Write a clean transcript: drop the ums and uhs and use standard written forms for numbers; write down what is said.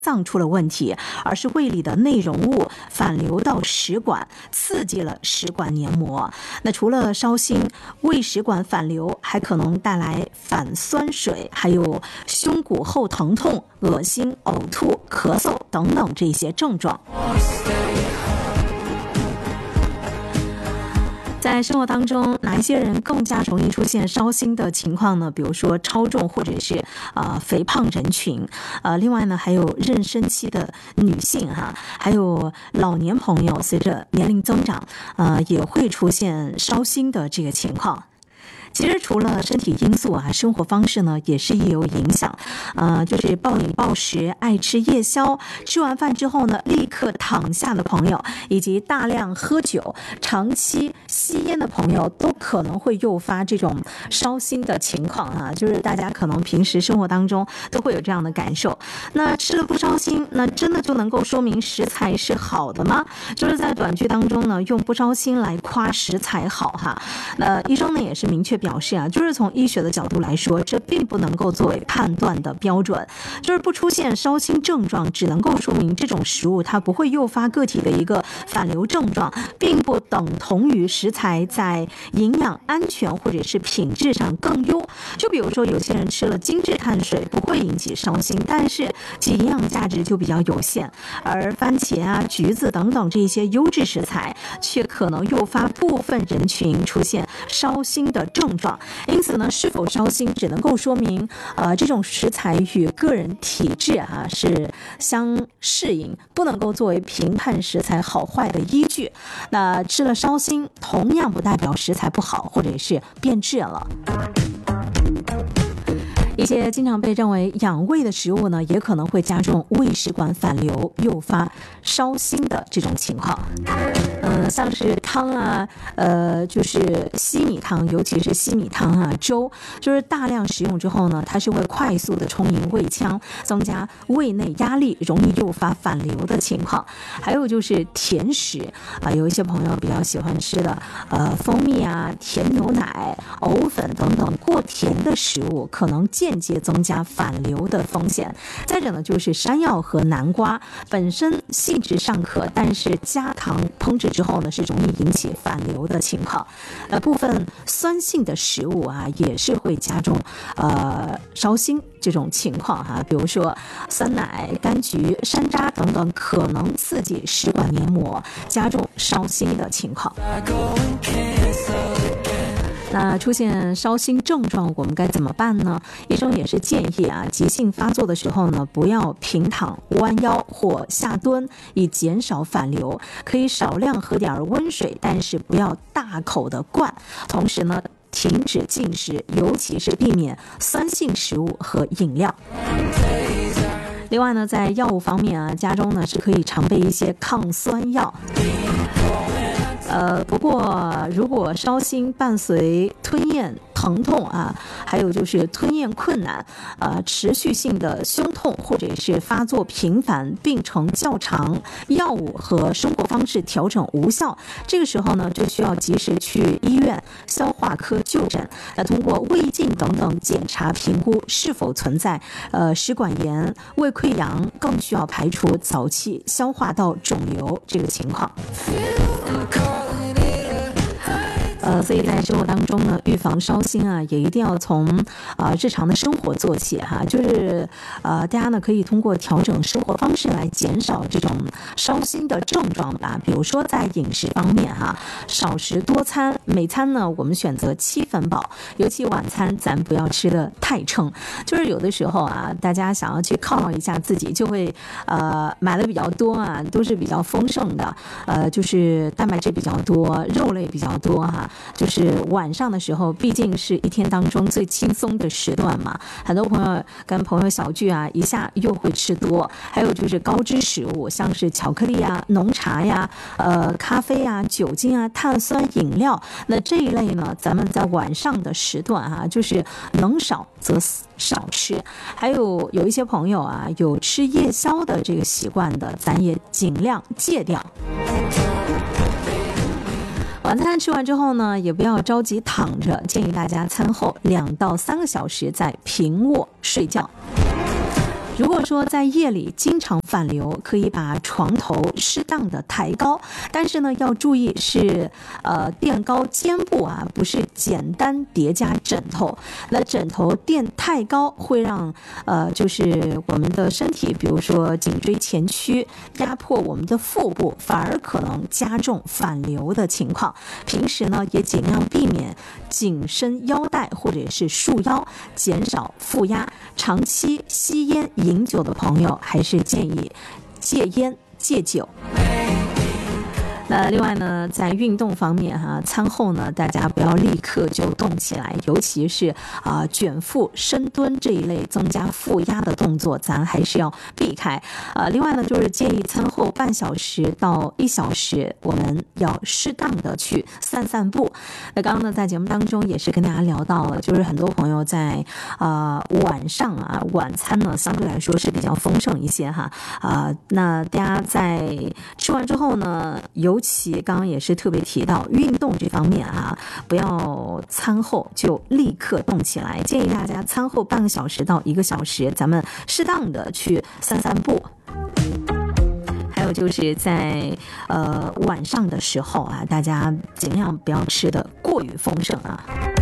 脏出了问题，而是胃里的内容物反流到食管，刺激了食管黏膜。那除了烧心，胃食管反流还可能带来反酸水，还有胸骨后疼痛、恶心、呕吐、咳嗽等等这些症状。在生活当中，哪一些人更加容易出现烧心的情况呢？比如说超重或者是肥胖人群，另外呢还有妊娠期的女性还有老年朋友，随着年龄增长，也会出现烧心的这个情况。其实除了身体因素生活方式呢也是也有影响，就是暴饮暴食、爱吃夜宵，吃完饭之后呢立刻躺下的朋友，以及大量喝酒、长期吸烟的朋友，都可能会诱发这种烧心的情况就是大家可能平时生活当中都会有这样的感受。那吃了不烧心，那真的就能够说明食材是好的吗？就是在短剧当中呢，用不烧心来夸食材好医生呢也是明确表示就是从医学的角度来说，这并不能够作为判断的标准，就是不出现烧心症状，只能够说明这种食物它不会诱发个体的一个反流症状，并不等同于食材在营养安全或者是品质上更优。就比如说有些人吃了精致碳水不会引起烧心，但是其营养价值就比较有限，而番茄橘子等等这些优质食材却可能诱发部分人群出现烧心的症状。因此呢，是否烧心只能够说明这种食材与个人体质是相适应，不能够作为评判食材好坏的依据。那吃了烧心同样不代表食材不好或者是变质了。一些经常被认为养胃的食物呢，也可能会加重胃食管反流，诱发烧心的这种情况。像是汤就是稀米汤，尤其是稀米汤粥，就是大量食用之后呢，它是会快速的充盈胃腔，增加胃内压力，容易诱发反流的情况。还有就是甜食有一些朋友比较喜欢吃的蜂蜜甜牛奶、藕粉等等过甜的食物，可能间接增加反流的风险。再者呢，就是山药和南瓜本身性质尚可，但是加糖烹制之后呢，是容易引起反流的情况。部分酸性的食物也是会加重烧心这种情况比如说酸奶、柑橘、山楂等等，可能刺激食管黏膜，加重烧心的情况。那出现烧心症状我们该怎么办呢？医生也是建议急性发作的时候呢，不要平躺、弯腰或下蹲，以减少反流。可以少量喝点温水，但是不要大口的灌。同时呢，停止进食，尤其是避免酸性食物和饮料。另外呢，在药物方面家中呢是可以常备一些抗酸药。不过如果烧心伴随吞咽疼痛还有就是吞咽困难持续性的胸痛，或者是发作频繁、病程较长，药物和生活方式调整无效，这个时候呢就需要及时去医院消化科就诊，通过胃镜等等检查评估是否存在食管炎、胃溃疡，更需要排除早期消化道肿瘤这个情况。所以在生活当中呢，预防烧心也一定要从日常的生活做起就是大家呢可以通过调整生活方式来减少这种烧心的症状吧。比如说在饮食方面少食多餐，每餐呢我们选择7分饱，尤其晚餐咱不要吃的太撑。就是有的时候大家想要去犒劳一下自己，就会买的比较多都是比较丰盛的，就是蛋白质比较多，肉类比较多就是晚上的时候毕竟是一天当中最轻松的时段嘛，很多朋友跟朋友小聚一下又会吃多。还有就是高脂食物，像是巧克力浓茶咖啡酒精碳酸饮料，那这一类呢咱们在晚上的时段就是能少则少吃。还有一些朋友有吃夜宵的这个习惯的，咱也尽量戒掉。晚餐吃完之后呢，也不要着急躺着，建议大家餐后2到3个小时再平卧睡觉。 如果说在夜里经常反流，可以把床头适当的抬高，但是呢要注意是垫高肩部啊，不是简单叠加枕头。那枕头垫太高会让就是我们的身体，比如说颈椎前屈压迫我们的腹部，反而可能加重反流的情况。平时呢也尽量避免紧身腰带或者是束腰，减少负压。长期吸烟饮酒的朋友还是建议戒烟戒酒。那另外呢，在运动方面餐后呢，大家不要立刻就动起来，尤其是卷腹、深蹲这一类增加负压的动作，咱还是要避开。另外呢，就是建议餐后半小时到1小时，我们要适当的去散散步。那刚刚呢，在节目当中也是跟大家聊到了，就是很多朋友在晚上晚餐呢相对来说是比较丰盛一些那大家在吃完之后呢，尤其刚刚也是特别提到运动这方面不要餐后就立刻动起来，建议大家餐后半个小时到1个小时，咱们适当的去散散步。还有就是在晚上的时候大家尽量不要吃的过于丰盛